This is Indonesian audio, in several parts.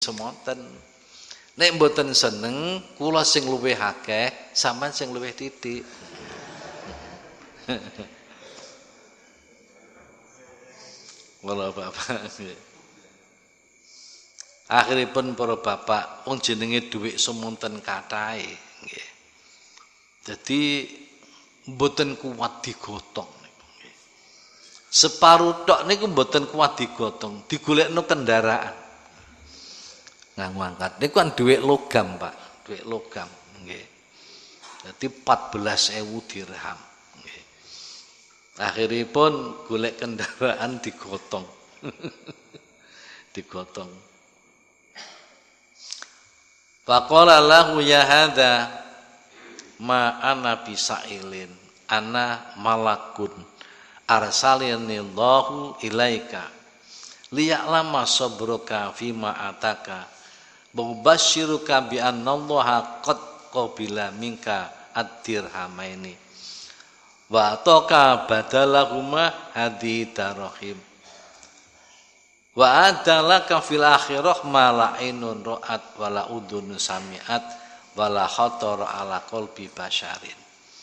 semonten. Nek mboten seneng, kula sing luwih akeh, sampean sing luwih titik. Kula bapak. Akhiripun para bapak, wong jenenge dhuwit semonten kathahe, nggih. Dadi mboten kuat digotong niku nggih. Separuh tok niku mboten kuat digotong, digolekno kendaraan. Nganggo angkat niku kan dhuwit logam, Pak, dhuwit logam nggih. Dadi 14.000 dirham nggih. Akhiripun golek kendaraan digotong. Digotong. Faqala lahu ya hadza ma ana bisailin ana malakun arsalani Allahu ilaika liya'lama sabruka fima ataka mubasyiruka bi annallaha qad qabila minka ad-dirhamaini wa ataka badalahuma hadi darahim wa adalaka fil akhirah ma la ainun ra'at wala udhun sami'at wala khatar ala qalbi basyarin.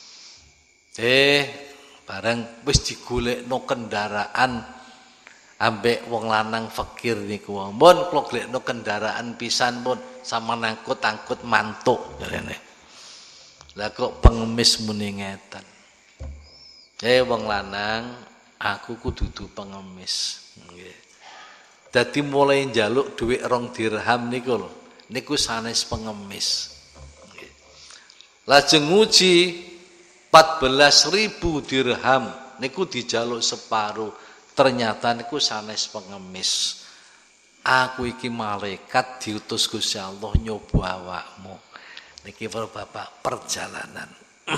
Bareng wis digolekno kendaraan ambek wong lanang fakir niku. Mun kula golekno kendaraan pisan pun sama angkut-angkut mantuk jarene. Lah kok pengemis muni ngeten. Wong lanang aku kudu pengemis. Nggih. Dadi mulai njaluk dhuwit 2 dirham niku lho, niku sanes pengemis. Nggih. Lajeng nguji 14.000 dirham niku dijaluk separuh, ternyata niku sanes pengemis. Aku iki malaikat diutus Gusti Allah nyoba awakmu. Niki para bapak perjalanan.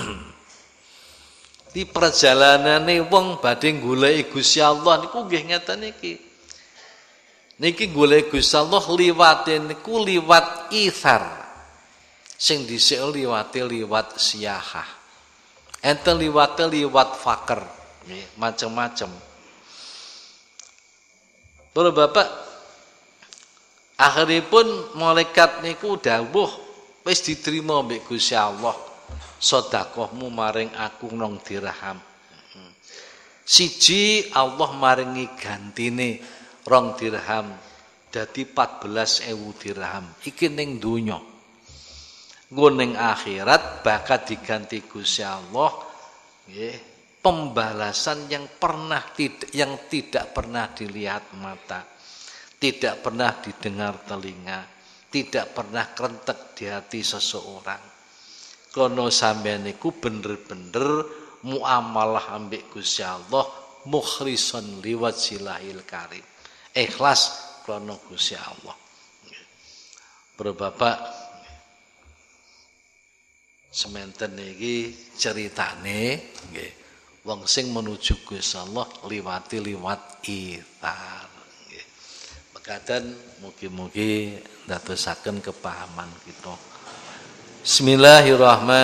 Di perjalanane wong badhe goleki Gusti Allah niku nggih ngeten iki. Niki golek Gusti Allah liwate niku liwat ithar. Sing dhisik liwat siyahah. Enten liwat fakir, nggih, macam-macam. Para bapak, akhiripun malaikat niku dawuh wis diterima mbek Gusti Allah. Sedekahmu maring aku 2 dirham. Siji Allah maringi gantine 2 dirham dadi 14.000 dirham iki ning donya. Nggo ning akhirat bakal diganti Gusti Allah nggih pembalasan yang tidak pernah dilihat mata, tidak pernah didengar telinga, tidak pernah kerentek di hati seseorang. Kono sampeyan niku bener-bener muamalah ambek Gusti Allah mukhlishon liwajhillahil karim. Ikhlas krana Gusti Allah. Para bapak sementen iki ceritane nggih wong sing menuju Gusti Allah liwat ithar nggih. Mekaten mugi-mugi ndadosaken kepahaman kita. Bismillahirrahmanirrahim.